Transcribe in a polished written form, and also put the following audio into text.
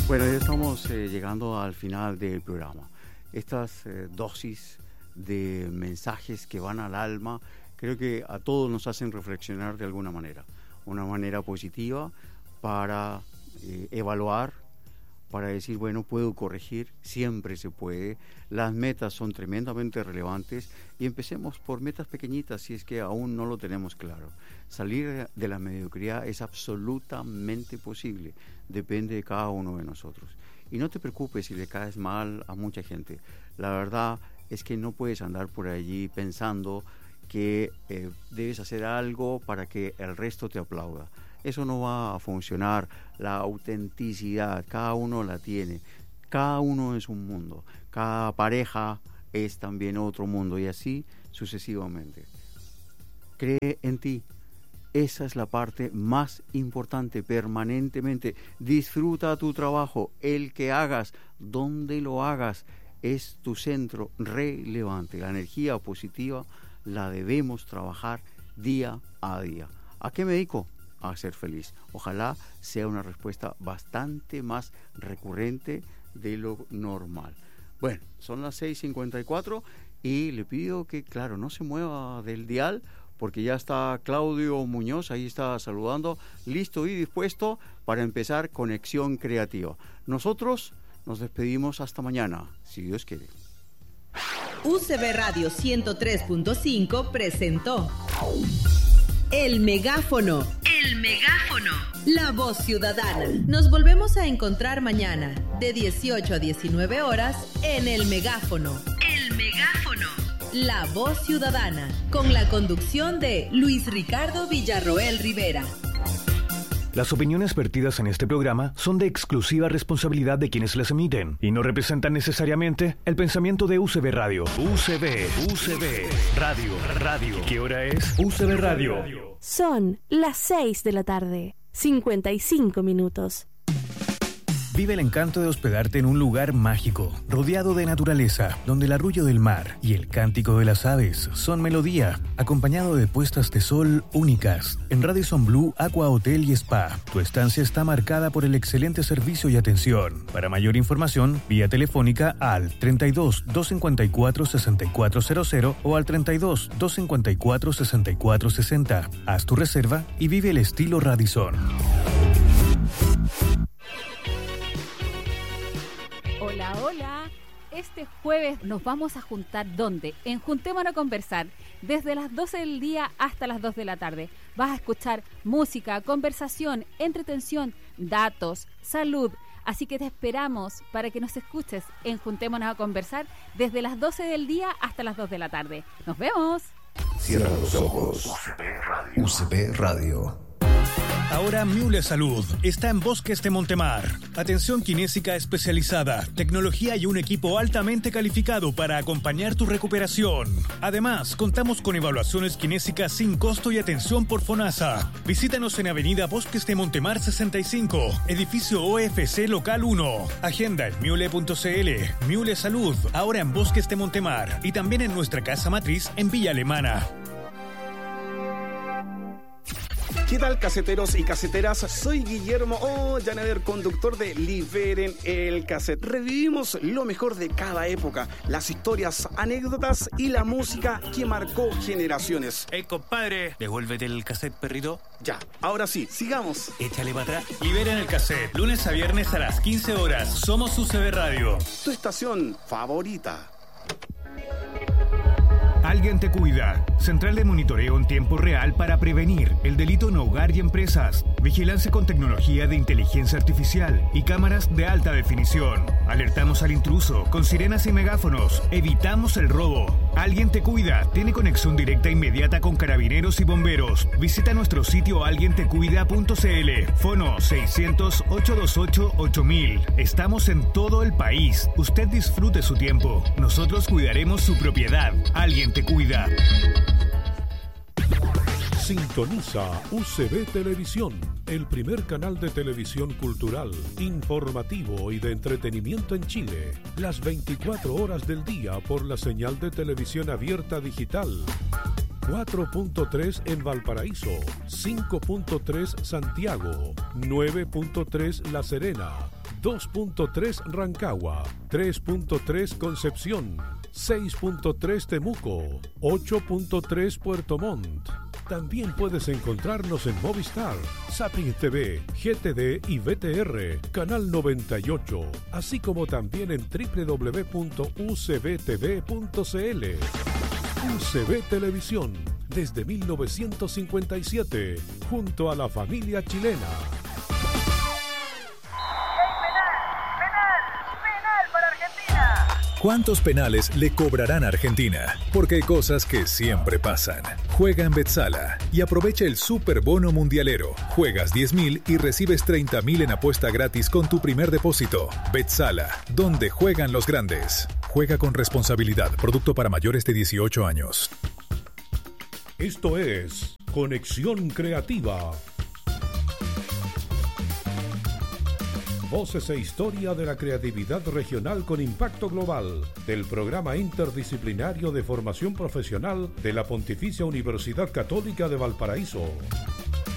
Bueno, ya estamos llegando al final del programa. Estas dosis de mensajes que van al alma, creo que a todos nos hacen reflexionar de alguna manera. Una manera positiva para evaluar, para decir, bueno, puedo corregir, siempre se puede. Las metas son tremendamente relevantes y empecemos por metas pequeñitas si es que aún no lo tenemos claro. Salir de la mediocridad es absolutamente posible, depende de cada uno de nosotros. Y no te preocupes si le caes mal a mucha gente. La verdad es que no puedes andar por allí pensando que debes hacer algo para que el resto te aplauda. Eso no va a funcionar. La autenticidad, cada uno la tiene. Cada uno es un mundo. Cada pareja es también otro mundo y así sucesivamente. Cree en ti. Esa es la parte más importante permanentemente. Disfruta tu trabajo. El que hagas, donde lo hagas, es tu centro relevante. La energía positiva la debemos trabajar día a día. ¿A qué me dedico? A ser feliz. Ojalá sea una respuesta bastante más recurrente de lo normal. Bueno, son las 6:54 y le pido que, claro, no se mueva del dial porque ya está Claudio Muñoz, ahí está saludando, listo y dispuesto para empezar Conexión Creativa. Nosotros nos despedimos hasta mañana, si Dios quiere. UCB Radio 103.5 presentó El Megáfono. El Megáfono. La voz ciudadana. Nos volvemos a encontrar mañana, de 18 a 19 horas, en El Megáfono. El Megáfono. La voz ciudadana. Con la conducción de Luis Ricardo Villarroel Rivera. Las opiniones vertidas en este programa son de exclusiva responsabilidad de quienes las emiten y no representan necesariamente el pensamiento de UCB Radio. UCB Radio. ¿Qué hora es? UCB Radio. Son las 6 de la tarde, 55 minutos. Vive el encanto de hospedarte en un lugar mágico, rodeado de naturaleza, donde el arrullo del mar y el cántico de las aves son melodía, acompañado de puestas de sol únicas. En Radisson Blu Aqua Hotel y Spa, tu estancia está marcada por el excelente servicio y atención. Para mayor información, vía telefónica al 32 254 6400 o al 32 254 6460. Haz tu reserva y vive el estilo Radisson. Hola. Este jueves nos vamos a juntar, ¿dónde? En Juntémonos a Conversar, desde las 12 del día hasta las 2 de la tarde. Vas a escuchar música, conversación, entretención, datos, salud. Así que te esperamos para que nos escuches en Juntémonos a Conversar desde las 12 del día hasta las 2 de la tarde. ¡Nos vemos! Cierra los ojos. UCB Radio. Ahora Miule Salud está en Bosques de Montemar. Atención kinésica especializada, tecnología y un equipo altamente calificado para acompañar tu recuperación. Además, contamos con evaluaciones kinésicas sin costo y atención por FONASA. Visítanos en Avenida Bosques de Montemar 65, edificio OFC Local 1. Agenda en miule.cl. Miule Salud, ahora en Bosques de Montemar y también en nuestra casa matriz en Villa Alemana. ¿Qué tal, caseteros y caseteras? Soy Guillermo Llanader, conductor de Liberen el Cassette. Revivimos lo mejor de cada época, las historias, anécdotas y la música que marcó generaciones. Compadre, devuélvete el cassette, perrito. Ya, ahora sí, sigamos. Échale para atrás. Liberen el Cassette, lunes a viernes a las 15 horas. Somos UCB Radio. Tu estación favorita. Alguien te cuida. Central de monitoreo en tiempo real para prevenir el delito en hogar y empresas. Vigilancia con tecnología de inteligencia artificial y cámaras de alta definición. Alertamos al intruso con sirenas y megáfonos. Evitamos el robo. Alguien te cuida. Tiene conexión directa inmediata con carabineros y bomberos. Visita nuestro sitio alguientecuida.cl. Fono 600-828-8000. Estamos en todo el país. Usted disfrute su tiempo. Nosotros cuidaremos su propiedad. Alguien te cuida. Sintoniza UCB Televisión, el primer canal de televisión cultural, informativo y de entretenimiento en Chile. Las 24 horas del día por la señal de televisión abierta digital. 4.3 en Valparaíso, 5.3 Santiago, 9.3 La Serena, 2.3 Rancagua, 3.3 Concepción, 6.3 Temuco, 8.3 Puerto Montt. También puedes encontrarnos en Movistar, Zapping TV, GTD y VTR, Canal 98, así como también en www.ucbtv.cl. UCB Televisión, desde 1957, junto a la familia chilena. ¿Cuántos penales le cobrarán a Argentina? Porque hay cosas que siempre pasan. Juega en Betsala y aprovecha el Super Bono Mundialero. Juegas 10.000 y recibes 30.000 en apuesta gratis con tu primer depósito. Betsala, donde juegan los grandes. Juega con responsabilidad. Producto para mayores de 18 años. Esto es Conexión Creativa. Voces e historia de la creatividad regional con impacto global del Programa Interdisciplinario de Formación Profesional de la Pontificia Universidad Católica de Valparaíso.